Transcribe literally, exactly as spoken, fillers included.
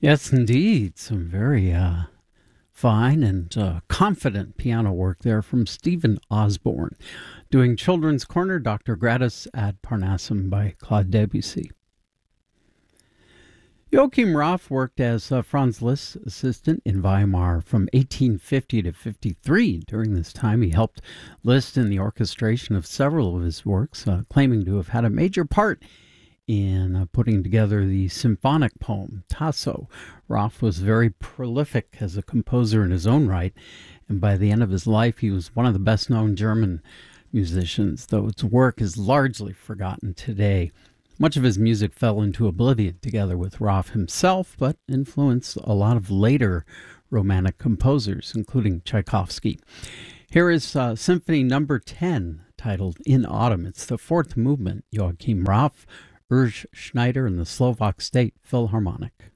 Yes, indeed. Some very uh, fine and uh, confident piano work there from Stephen Osborne. Doing Children's Corner, Doctor Gratis ad Parnassum by Claude Debussy. Joachim Raff worked as uh, Franz Liszt's assistant in Weimar from eighteen fifty to fifty-three. During this time, he helped Liszt in the orchestration of several of his works, uh, claiming to have had a major part in uh, putting together the symphonic poem, Tasso. Raff was very prolific as a composer in his own right, and by the end of his life, he was one of the best-known German musicians, though its work is largely forgotten today. Much of his music fell into oblivion together with Raff himself, but influenced a lot of later Romantic composers, including Tchaikovsky. Here is uh, Symphony Number ten, titled In Autumn. It's the fourth movement, Joachim Raff, Urs Schneider, and the Slovak State Philharmonic.